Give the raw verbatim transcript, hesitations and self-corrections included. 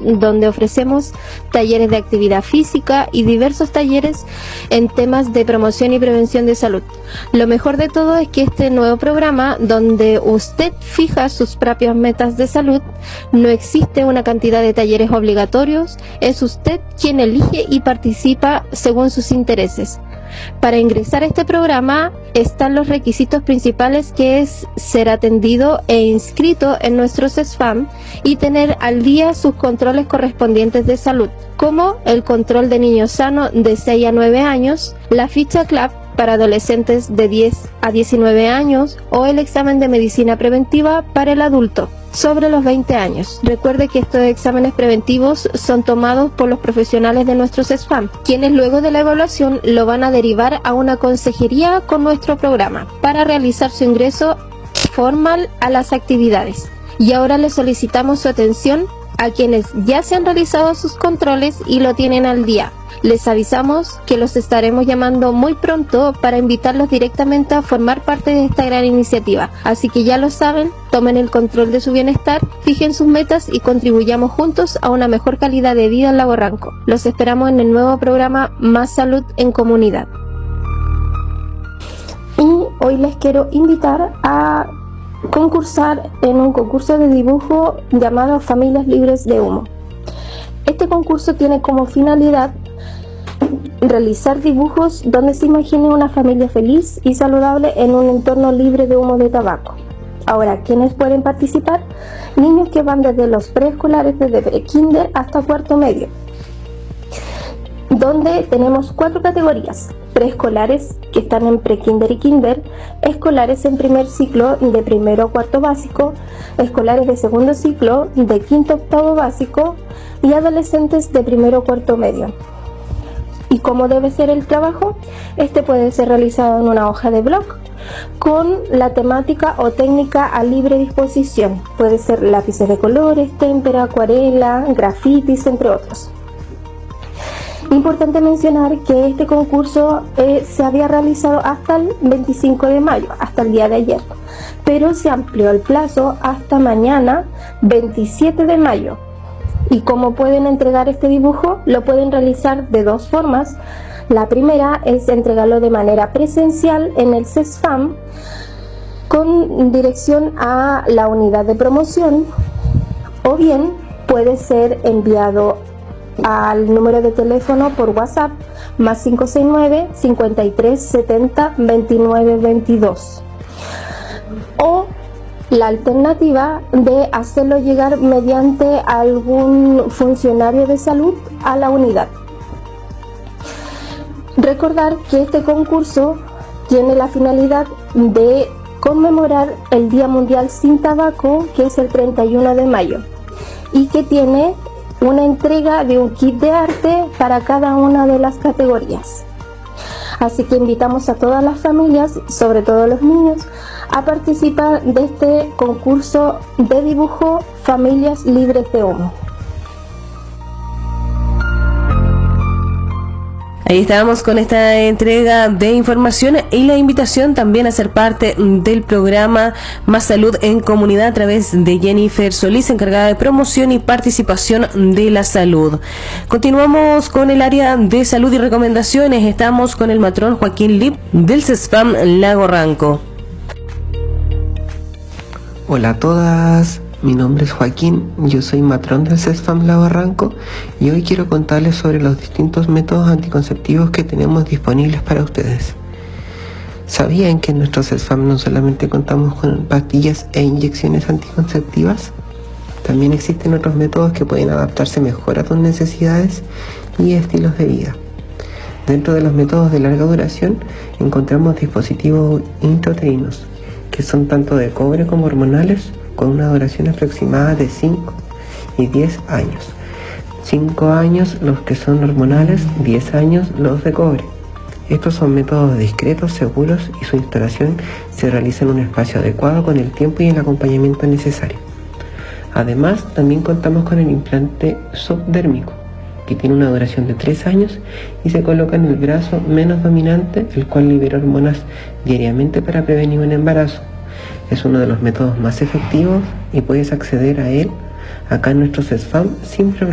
donde ofrecemos talleres de actividad física y diversos talleres en temas de promoción y prevención de salud. Lo mejor de todo es que este nuevo programa, donde usted fija sus propias metas de salud, no existe una cantidad de talleres obligatorios, es usted quien elige y participa según sus intereses. Para ingresar a este programa están los requisitos principales, que es ser atendido e inscrito en nuestro CESFAM y tener al día sus controles correspondientes de salud, como el control de niño sano de seis a nueve años, la ficha C L A P para adolescentes de diez a diecinueve años o el examen de medicina preventiva para el adulto sobre los veinte años. Recuerde que estos exámenes preventivos son tomados por los profesionales de nuestro CESFAM, quienes luego de la evaluación lo van a derivar a una consejería con nuestro programa para realizar su ingreso formal a las actividades. Y ahora le solicitamos su atención a quienes ya se han realizado sus controles y lo tienen al día. Les avisamos que los estaremos llamando muy pronto para invitarlos directamente a formar parte de esta gran iniciativa. Así que ya lo saben, tomen el control de su bienestar, fijen sus metas y contribuyamos juntos a una mejor calidad de vida en Lago Ranco. Los esperamos en el nuevo programa Más Salud en Comunidad. Y hoy les quiero invitar a concursar en un concurso de dibujo llamado Familias Libres de Humo. Este concurso tiene como finalidad realizar dibujos donde se imagine una familia feliz y saludable en un entorno libre de humo de tabaco. Ahora, ¿quiénes pueden participar? Niños que van desde los preescolares, desde pre-kinder hasta cuarto medio, donde tenemos cuatro categorías: preescolares, que están en pre-kinder y kinder, escolares en primer ciclo de primero a cuarto básico, escolares de segundo ciclo de quinto a octavo básico y adolescentes de primero a cuarto medio. ¿Y cómo debe ser el trabajo? Este puede ser realizado en una hoja de blog con la temática o técnica a libre disposición. Puede ser lápices de colores, témpera, acuarela, grafitis, entre otros. Importante mencionar que este concurso eh, se había realizado hasta el veinticinco de mayo, hasta el día de ayer, pero se amplió el plazo hasta mañana, veintisiete de mayo. ¿Y cómo pueden entregar este dibujo? Lo pueden realizar de dos formas. La primera es entregarlo de manera presencial en el CESFAM con dirección a la unidad de promoción, o bien puede ser enviado al número de teléfono por WhatsApp más cinco seis nueve, cincuenta y tres, setenta, veintinueve, veintidós, o la alternativa de hacerlo llegar mediante algún funcionario de salud a la unidad. Recordar que este concurso tiene la finalidad de conmemorar el Día Mundial Sin Tabaco, que es el treinta y uno de mayo, y que tiene una entrega de un kit de arte para cada una de las categorías. Así que invitamos a todas las familias, sobre todo los niños, a participar de este concurso de dibujo Familias Libres de Humo. Ahí estábamos con esta entrega de información y la invitación también a ser parte del programa Más Salud en Comunidad a través de Jennifer Solís, encargada de promoción y participación de la salud. Continuamos con el área de salud y recomendaciones. Estamos con el matrón Joaquín Lip del CESFAM Lago Ranco. Hola a todas. Mi nombre es Joaquín, yo soy matrón del CESFAM Lago Ranco y hoy quiero contarles sobre los distintos métodos anticonceptivos que tenemos disponibles para ustedes. ¿Sabían que en nuestro CESFAM no solamente contamos con pastillas e inyecciones anticonceptivas? También existen otros métodos que pueden adaptarse mejor a tus necesidades y estilos de vida. Dentro de los métodos de larga duración encontramos dispositivos intrauterinos, que son tanto de cobre como hormonales, con una duración aproximada de cinco y diez años. cinco años los que son hormonales, diez años los de cobre. Estos son métodos discretos, seguros y su instalación se realiza en un espacio adecuado con el tiempo y el acompañamiento necesario. Además, también contamos con el implante subdérmico, que tiene una duración de tres años y se coloca en el brazo menos dominante, el cual libera hormonas diariamente para prevenir un embarazo. Es uno de los métodos más efectivos y puedes acceder a él acá en nuestro CESFAM sin problema.